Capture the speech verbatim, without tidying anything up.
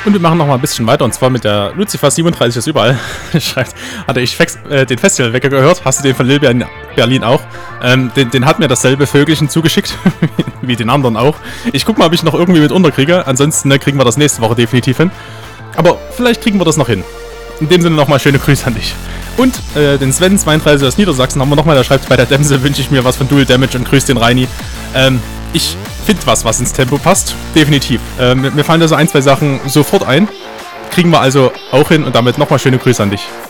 Und wir machen noch mal ein bisschen weiter, und zwar mit der Lucifer siebenunddreißig ist überall. Schreibt, hatte ich Fex, äh, den Festivalwecker gehört? Hast du den von Lil Berlin auch? Ähm, den, den hat mir dasselbe Vögelchen zugeschickt, wie den anderen auch. Ich guck mal, ob ich noch irgendwie mit unterkriege. Ansonsten ne, kriegen wir das nächste Woche definitiv hin. Aber vielleicht kriegen wir das noch hin. In dem Sinne nochmal schöne Grüße an dich. Und äh, den Sven zweiunddreißig aus Niedersachsen haben wir nochmal. Der schreibt, bei der Dämse wünsche ich mir was von Dual Damage und grüßt den Reini. Ähm, ich finde was, was ins Tempo passt. Definitiv. Ähm, mir fallen da so ein, zwei Sachen sofort ein. Kriegen wir also auch hin, und damit nochmal schöne Grüße an dich.